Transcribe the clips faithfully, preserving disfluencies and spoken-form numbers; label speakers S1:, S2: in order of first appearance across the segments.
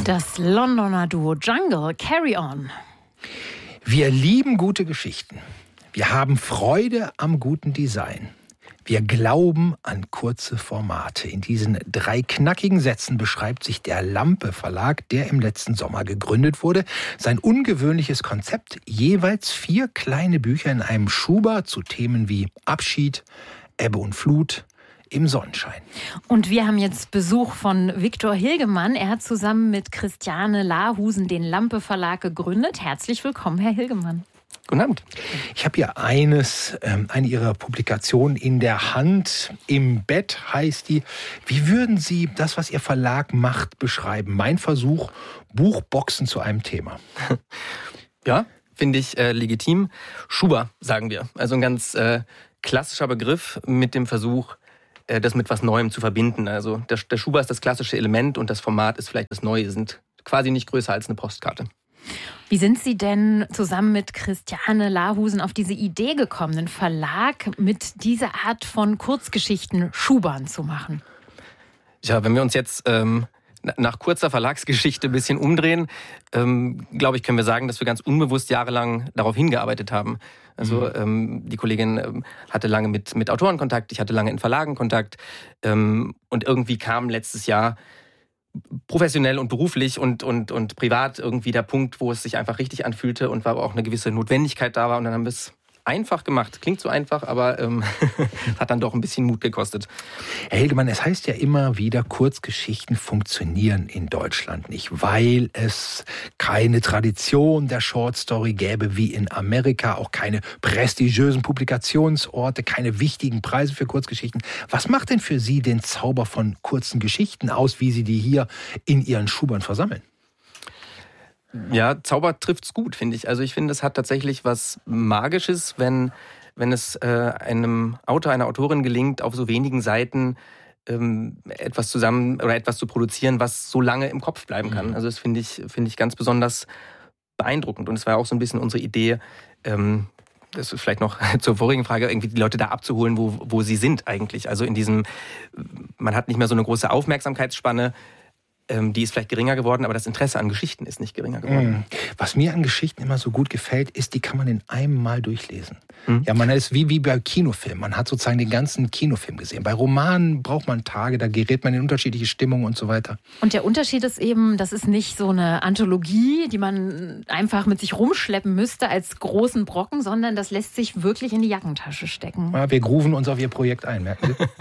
S1: Das Londoner Duo Jungle, Carry On.
S2: Wir lieben gute Geschichten. Wir haben Freude am guten Design. Wir glauben an kurze Formate. In diesen drei knackigen Sätzen beschreibt sich der Lampe Verlag, der im letzten Sommer gegründet wurde. Sein ungewöhnliches Konzept, jeweils vier kleine Bücher in einem Schuber zu Themen wie Abschied, Ebbe und Flut, im Sonnenschein.
S1: Und wir haben jetzt Besuch von Viktor Hilgemann. Er hat zusammen mit Christiane Lahusen den Lampe Verlag gegründet. Herzlich willkommen, Herr Hilgemann.
S2: Guten Abend. Ich habe hier eines, ähm, eine Ihrer Publikationen in der Hand. Im Bett heißt die. Wie würden Sie das, was Ihr Verlag macht, beschreiben? Mein Versuch, Buchboxen zu einem Thema.
S3: Ja, finde ich äh, legitim. Schuber, sagen wir. Also ein ganz äh, klassischer Begriff mit dem Versuch, äh, das mit was Neuem zu verbinden. Also der, der Schuber ist das klassische Element und das Format ist vielleicht das Neue. Sind quasi nicht größer als eine Postkarte.
S1: Wie sind Sie denn zusammen mit Christiane Lahusen auf diese Idee gekommen, einen Verlag mit dieser Art von Kurzgeschichten Schubern zu machen?
S3: Ja, wenn wir uns jetzt ähm, nach kurzer Verlagsgeschichte ein bisschen umdrehen, ähm, glaube ich, können wir sagen, dass wir ganz unbewusst jahrelang darauf hingearbeitet haben. Also mhm. ähm, die Kollegin ähm, hatte lange mit, mit Autoren Kontakt, ich hatte lange in Verlagen Kontakt ähm, und irgendwie kam letztes Jahr professionell und beruflich und, und, und privat irgendwie der Punkt, wo es sich einfach richtig anfühlte und war aber auch eine gewisse Notwendigkeit da war. Und dann haben wir es einfach gemacht. Klingt so einfach, aber ähm, hat dann doch ein bisschen Mut gekostet.
S2: Herr Hilgemann, es heißt ja immer wieder, Kurzgeschichten funktionieren in Deutschland nicht, weil es keine Tradition der Shortstory gäbe wie in Amerika, auch keine prestigiösen Publikationsorte, keine wichtigen Preise für Kurzgeschichten. Was macht denn für Sie den Zauber von kurzen Geschichten aus, wie Sie die hier in Ihren Schubern versammeln?
S3: Ja, Zauber trifft's gut, finde ich. Also ich finde, es hat tatsächlich was Magisches, wenn, wenn es äh, einem Autor, einer Autorin gelingt, auf so wenigen Seiten ähm, etwas zusammen oder etwas zu produzieren, was so lange im Kopf bleiben kann. Mhm. Also das finde ich, finde ich ganz besonders beeindruckend. Und es war auch so ein bisschen unsere Idee, ähm, das ist vielleicht noch zur vorigen Frage, irgendwie die Leute da abzuholen, wo, wo sie sind eigentlich. Also in diesem, man hat nicht mehr so eine große Aufmerksamkeitsspanne, die ist vielleicht geringer geworden, aber das Interesse an Geschichten ist nicht geringer geworden.
S2: Was mir an Geschichten immer so gut gefällt, ist, die kann man in einem Mal durchlesen. Mhm. Ja, man ist wie, wie bei Kinofilmen. Man hat sozusagen den ganzen Kinofilm gesehen. Bei Romanen braucht man Tage, da gerät man in unterschiedliche Stimmungen und so weiter.
S1: Und der Unterschied ist eben, das ist nicht so eine Anthologie, die man einfach mit sich rumschleppen müsste als großen Brocken, sondern das lässt sich wirklich in die Jackentasche stecken.
S2: Ja, wir grooven uns auf Ihr Projekt ein, merken Sie?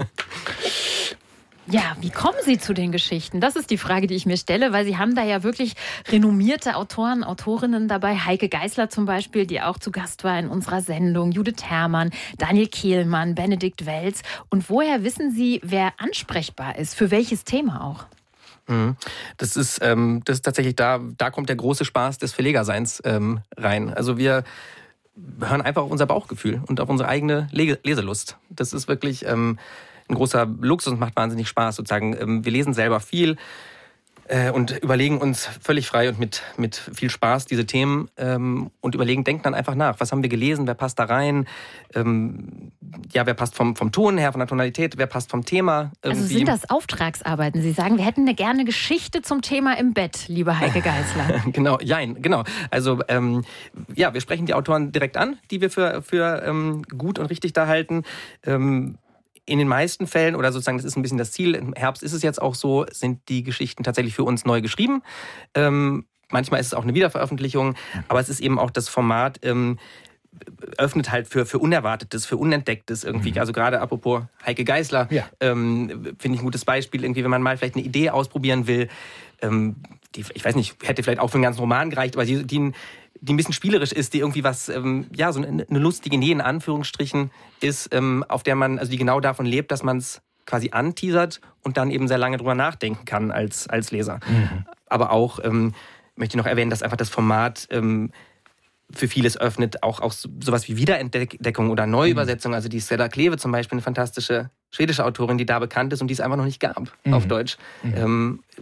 S1: Ja, wie kommen Sie zu den Geschichten? Das ist die Frage, die ich mir stelle, weil Sie haben da ja wirklich renommierte Autoren, Autorinnen dabei. Heike Geisler zum Beispiel, die auch zu Gast war in unserer Sendung. Judith Herrmann, Daniel Kehlmann, Benedikt Welz. Und woher wissen Sie, wer ansprechbar ist? Für welches Thema auch?
S3: Das ist, ähm, das ist tatsächlich, da, da kommt der große Spaß des Verlegerseins ähm, rein. Also wir hören einfach auf unser Bauchgefühl und auf unsere eigene Leselust. Das ist wirklich Ähm, ein großer Luxus und macht wahnsinnig Spaß sozusagen. Wir lesen selber viel äh, und überlegen uns völlig frei und mit, mit viel Spaß diese Themen ähm, und überlegen, denken dann einfach nach. Was haben wir gelesen? Wer passt da rein? Ähm, ja, wer passt vom, vom Ton her, von der Tonalität? Wer passt vom Thema? Irgendwie?
S1: Also sind das Auftragsarbeiten? Sie sagen, wir hätten eine gerne Geschichte zum Thema im Bett, liebe Heike Geisler.
S3: Genau, jein, genau. Also ähm, ja, wir sprechen die Autoren direkt an, die wir für, für ähm, gut und richtig da halten. Ähm, In den meisten Fällen, oder sozusagen, das ist ein bisschen das Ziel, im Herbst ist es jetzt auch so, sind die Geschichten tatsächlich für uns neu geschrieben. Ähm, manchmal ist es auch eine Wiederveröffentlichung, aber es ist eben auch das Format, ähm, öffnet halt für, für Unerwartetes, für Unentdecktes irgendwie. Mhm. Also gerade apropos Heike Geisler, ja. ähm, finde ich ein gutes Beispiel, irgendwie, wenn man mal vielleicht eine Idee ausprobieren will, ähm, die, ich weiß nicht, hätte vielleicht auch für einen ganzen Roman gereicht, aber die, die die ein bisschen spielerisch ist, die irgendwie was, ähm, ja, so eine, eine lustige Idee in Anführungsstrichen ist, ähm, auf der man, also die genau davon lebt, dass man es quasi anteasert und dann eben sehr lange drüber nachdenken kann als, als Leser. Mhm. Aber auch, ähm, möchte ich noch erwähnen, dass einfach das Format ähm, für vieles öffnet, auch, auch sowas wie Wiederentdeckung oder Neuübersetzung. Also die Stella Kleve zum Beispiel, eine fantastische schwedische Autorin, die da bekannt ist und die es einfach noch nicht gab mhm. auf Deutsch. Mhm. Ähm,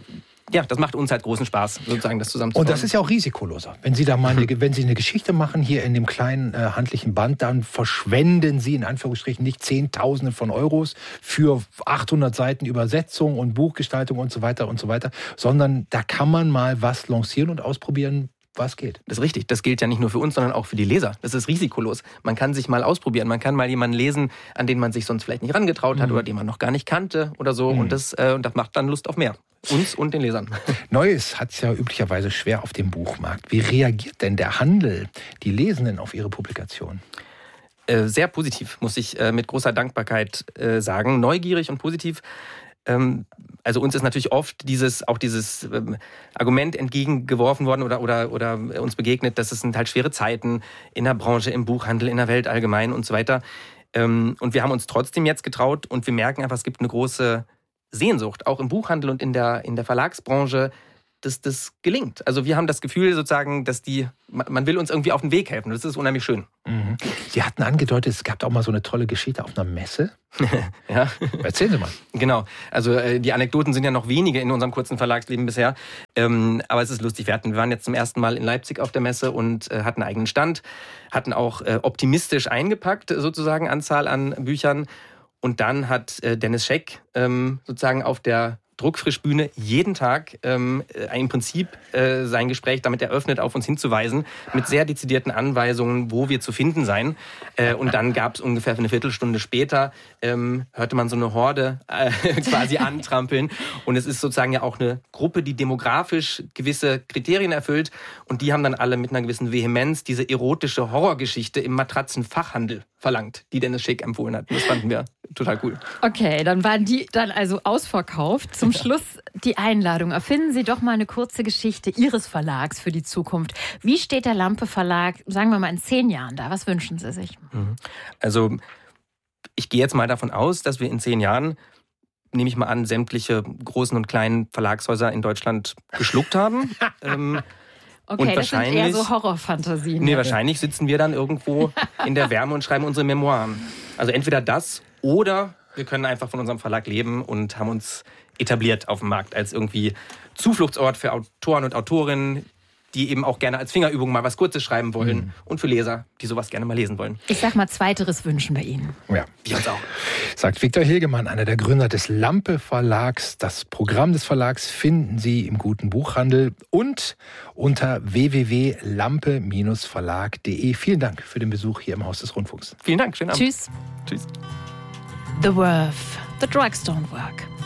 S3: ja, das macht uns halt großen Spaß, sozusagen das zusammen zu
S2: Und das ist ja auch risikoloser. Wenn Sie da mal eine, wenn Sie eine Geschichte machen hier in dem kleinen äh, handlichen Band, dann verschwenden Sie in Anführungsstrichen nicht Zehntausende von Euros für achthundert Seiten Übersetzung und Buchgestaltung und so weiter und so weiter, sondern da kann man mal was lancieren und ausprobieren, was geht.
S3: Das ist richtig. Das gilt ja nicht nur für uns, sondern auch für die Leser. Das ist risikolos. Man kann sich mal ausprobieren. Man kann mal jemanden lesen, an den man sich sonst vielleicht nicht rangetraut hat mhm. oder den man noch gar nicht kannte oder so. Mhm. Und, das, äh, und das macht dann Lust auf mehr. Uns und den Lesern.
S2: Neues hat es ja üblicherweise schwer auf dem Buchmarkt. Wie reagiert denn der Handel, die Lesenden auf Ihre Publikation?
S3: Äh, sehr positiv, muss ich äh, mit großer Dankbarkeit äh, sagen. Neugierig und positiv. Ähm, also uns ist natürlich oft dieses, auch dieses ähm, Argument entgegengeworfen worden oder, oder, oder uns begegnet, dass es sind halt schwere Zeiten in der Branche, im Buchhandel, in der Welt allgemein und so weiter. Ähm, und wir haben uns trotzdem jetzt getraut und wir merken einfach, es gibt eine große Sehnsucht, auch im Buchhandel und in der, in der Verlagsbranche, dass das gelingt. Also wir haben das Gefühl sozusagen, dass die, man will uns irgendwie auf den Weg helfen. Das ist unheimlich schön.
S2: Mhm. Sie hatten angedeutet, es gab auch mal so eine tolle Geschichte auf einer Messe.
S3: Ja.
S2: Erzählen Sie mal.
S3: Genau. Also äh, die Anekdoten sind ja noch wenige in unserem kurzen Verlagsleben bisher. Ähm, aber es ist lustig. Wir, hatten, wir waren jetzt zum ersten Mal in Leipzig auf der Messe und äh, hatten einen eigenen Stand, hatten auch äh, optimistisch eingepackt, sozusagen Anzahl an Büchern. Und dann hat äh, Dennis Scheck ähm, sozusagen auf der Druckfrischbühne jeden Tag ähm, im Prinzip äh, sein Gespräch damit eröffnet, auf uns hinzuweisen, mit sehr dezidierten Anweisungen, wo wir zu finden seien. Äh, und dann gab es ungefähr eine Viertelstunde später, ähm, hörte man so eine Horde äh, quasi antrampeln. Und es ist sozusagen ja auch eine Gruppe, die demografisch gewisse Kriterien erfüllt. Und die haben dann alle mit einer gewissen Vehemenz diese erotische Horrorgeschichte im Matratzenfachhandel verlangt, die Dennis Scheck empfohlen hat. Das fanden wir total cool.
S1: Okay, dann waren die dann also ausverkauft. Zum Schluss die Einladung. Erfinden Sie doch mal eine kurze Geschichte Ihres Verlags für die Zukunft. Wie steht der Lampe Verlag, sagen wir mal, in zehn Jahren da? Was wünschen Sie sich?
S3: Also ich gehe jetzt mal davon aus, dass wir in zehn Jahren, nehme ich mal an, sämtliche großen und kleinen Verlagshäuser in Deutschland geschluckt haben. ähm,
S1: Okay,
S3: und
S1: das sind eher so Horrorfantasien.
S3: Nee, wahrscheinlich sitzen wir dann irgendwo in der Wärme und schreiben unsere Memoiren. Also entweder das oder wir können einfach von unserem Verlag leben und haben uns etabliert auf dem Markt als irgendwie Zufluchtsort für Autoren und Autorinnen, die eben auch gerne als Fingerübung mal was Kurzes schreiben wollen mhm. und für Leser, die sowas gerne mal lesen wollen.
S1: Ich sag mal, Zweiteres wünschen wir Ihnen.
S2: Ja,
S3: wir uns auch.
S2: Sagt Viktor Hilgemann, einer der Gründer des Lampe Verlags. Das Programm des Verlags finden Sie im guten Buchhandel und unter w w w punkt lampe Bindestrich verlag punkt de. Vielen Dank für den Besuch hier im Haus des Rundfunks.
S3: Vielen Dank, schönen Abend.
S1: Tschüss.
S3: Tschüss.
S1: The Worth, The Drugs Don't Work.